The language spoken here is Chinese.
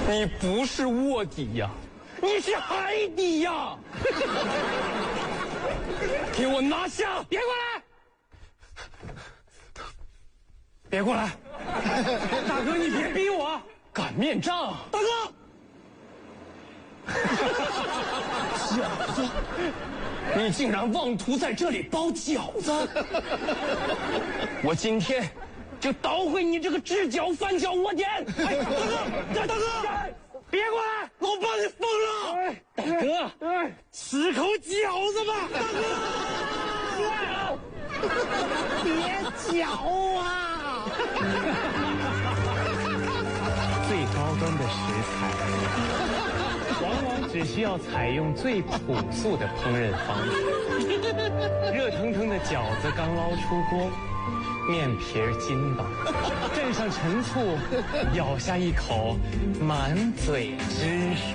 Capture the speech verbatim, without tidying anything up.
你不是卧底呀，你是海底呀！给我拿下！别过来！别过来！大哥，你别逼我！擀面杖，大哥！饺子，你竟然妄图在这里包饺子！我今天就捣毁你这个治饺翻脚窝点！哎，大哥，大哥，别过来！老爸，你疯了！大哥，吃口饺子吧，大哥！别嚼啊！ 最高端的食材，往往只需要采用最朴素的烹饪方式。热腾腾的饺子刚捞出锅，面皮儿筋道，蘸上陈醋，咬下一口，满嘴汁水。